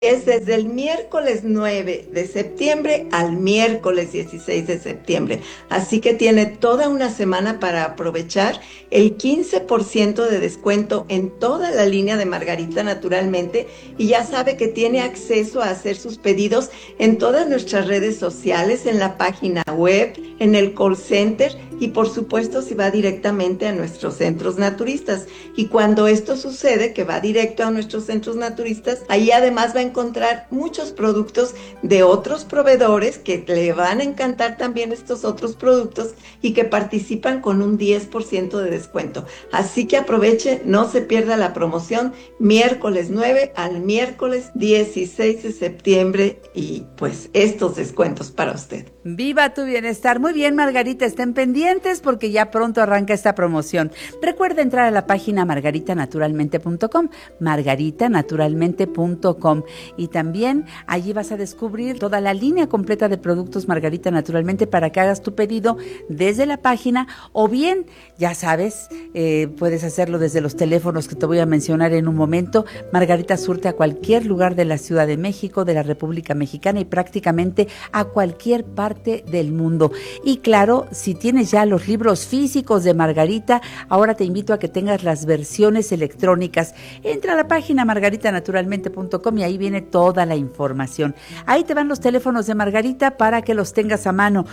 Es desde el miércoles 9 de septiembre al miércoles 16 de septiembre. Así que tiene toda una semana para aprovechar el 15% de descuento en toda la línea de Margarita Naturalmente. Y ya sabe que tiene acceso a hacer sus pedidos en todas nuestras redes sociales, en la página web, en el call center y por supuesto si va directamente a nuestros centros naturistas. Y cuando esto sucede, que va directo a nuestros centros naturistas, ahí además va a encontrar muchos productos de otros proveedores que le van a encantar también estos otros productos y que participan con un 10% de descuento. Así que aproveche, no se pierda la promoción miércoles 9 al miércoles 16 de septiembre y pues estos descuentos para usted. Viva tu bienestar. Muy bien, Margarita, estén pendientes porque ya pronto arranca esta promoción. Recuerda entrar a la página margaritanaturalmente.com, margaritanaturalmente.com, y también allí vas a descubrir toda la línea completa de productos Margarita Naturalmente para que hagas tu pedido desde la página o bien, ya sabes, puedes hacerlo desde los teléfonos que te voy a mencionar en un momento. Margarita surte a cualquier lugar de la Ciudad de México, de la República Mexicana y prácticamente a cualquier parte del mundo. Y claro, si tienes ya los libros físicos de Margarita, ahora te invito a que tengas las versiones electrónicas. Entra a la página margaritanaturalmente.com y ahí viene toda la información. Ahí te van los teléfonos de Margarita para que los tengas a mano.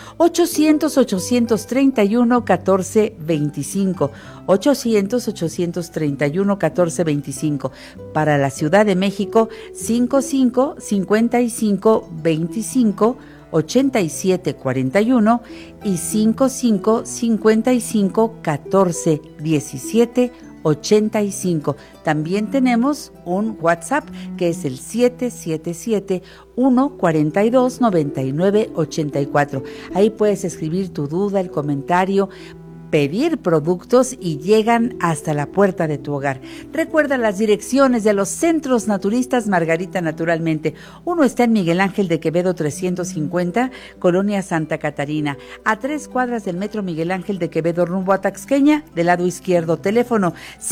800-831-1425. 800-831-1425. Para la Ciudad de México, 55-55-25 8741 y 55-55-14-17-85. También tenemos un WhatsApp que es el 777-142-9984. Ahí puedes escribir tu duda, el comentario, pedir productos y llegan hasta la puerta de tu hogar. Recuerda las direcciones de los centros naturistas Margarita Naturalmente. Uno está en Miguel Ángel de Quevedo 350, Colonia Santa Catarina, a 3 cuadras del Metro Miguel Ángel de Quevedo rumbo a Taxqueña, del lado izquierdo. Teléfono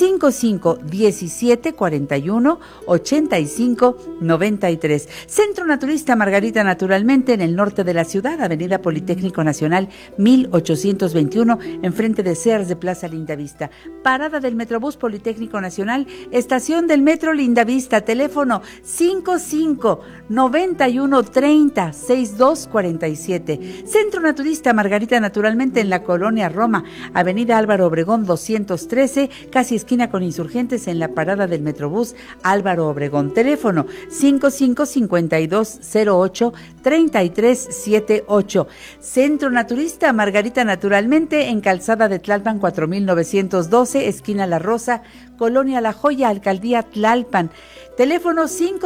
55-1741-85-93. Centro Naturista Margarita Naturalmente en el norte de la ciudad, Avenida Politécnico Nacional 1821, enfrente de Sears de Plaza Lindavista. Parada del Metrobús Politécnico Nacional, estación del Metro Lindavista, teléfono 55-9130-6247. Centro Naturista Margarita Naturalmente en la Colonia Roma, Avenida Álvaro Obregón 213, casi esquina con Insurgentes, en la parada del Metrobús Álvaro Obregón. Teléfono 55-5208-3378. Centro Naturista Margarita Naturalmente en Calzada de Tlalpan 4912, esquina La Rosa, Colonia La Joya, Alcaldía Tlalpan. Teléfono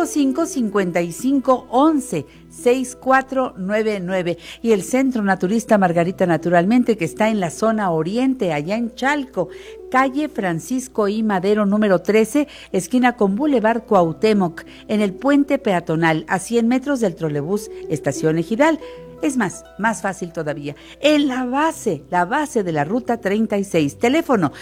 55-55-11-6499. Y el Centro Naturista Margarita Naturalmente, que está en la zona oriente, allá en Chalco, calle Francisco I. Madero número 13, esquina con Boulevard Cuauhtémoc, en el puente peatonal, a 100 metros del trolebús Estación Ejidal. Es más fácil todavía, en la base de la ruta 36, teléfono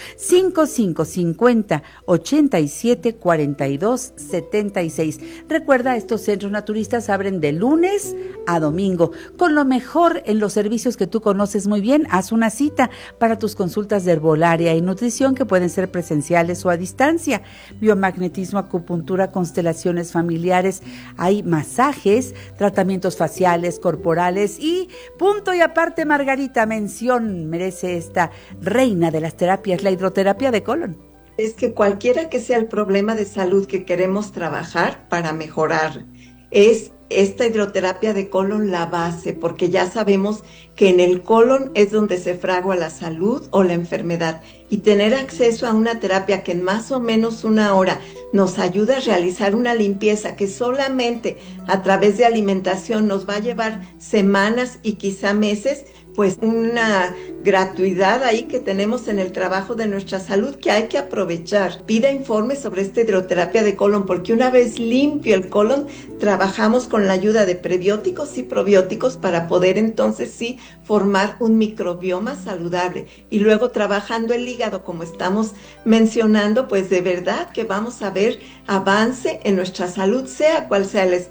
55-50-87-42-76. Recuerda, estos centros naturistas abren de lunes a domingo, con lo mejor en los servicios que tú conoces muy bien. Haz una cita para tus consultas de herbolaria y nutrición, que pueden ser presenciales o a distancia, biomagnetismo, acupuntura, constelaciones familiares, hay masajes, tratamientos faciales, corporales. Y punto y aparte, Margarita, mención merece esta reina de las terapias, la hidroterapia de colon. Es que cualquiera que sea el problema de salud que queremos trabajar para mejorar, es esta hidroterapia de colon la base, porque ya sabemos que en el colon es donde se fragua la salud o la enfermedad, y tener acceso a una terapia que en más o menos una hora nos ayuda a realizar una limpieza que solamente a través de alimentación nos va a llevar semanas y quizá meses, pues una gratuidad ahí que tenemos en el trabajo de nuestra salud que hay que aprovechar. Pida informes sobre esta hidroterapia de colon, porque una vez limpio el colon, trabajamos con la ayuda de prebióticos y probióticos para poder entonces sí formar un microbioma saludable. Y luego trabajando el hígado, como estamos mencionando, pues de verdad que vamos a ver avance en nuestra salud, sea cual sea el